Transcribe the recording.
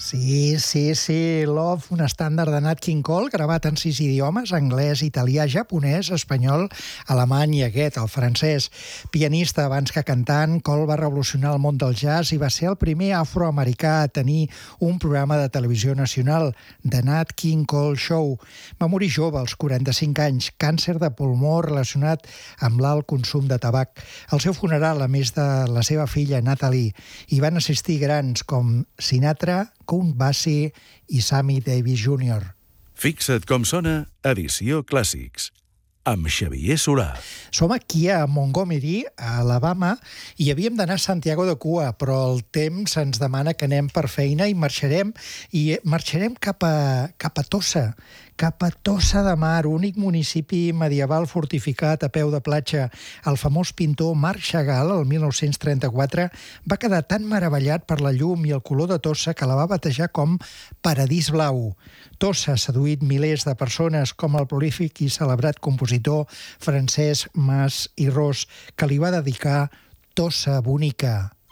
Sí, Love, un estàndard de Nat King Cole, gravat en 6 idiomes, anglès, italià, japonès, espanyol, alemany i aquest, el francès. Pianista abans que cantant, Cole va revolucionar el món del jazz i va ser el primer afroamericà a tenir un programa de televisió nacional, The Nat King Cole Show. Va morir jove, als 45 anys, càncer de pulmó relacionat amb l'alt consum de tabac. Al seu funeral, a més de la seva filla Natalie, hi van assistir grans com Sinatra, Count Basie i Sammy Davis Jr. Fixa't com sona Edició Clàssics, amb Xavier Solà. Som aquí a Montgomery, a Alabama, i havíem d'anar a Santiago de Cuba, però el temps ens demana que anem per feina i marxarem cap a Tossa de Mar, únic municipi medieval fortificat a peu de platja. El famós pintor Marc Chagall, el 1934, va quedar tan meravellat per la llum i el color de Tossa que la va batejar com Paradís Blau. Tossa ha seduït milers de persones, com el prolífic i celebrat compositor Francesc Mas i Ros, que li va dedicar Tossa Bonica.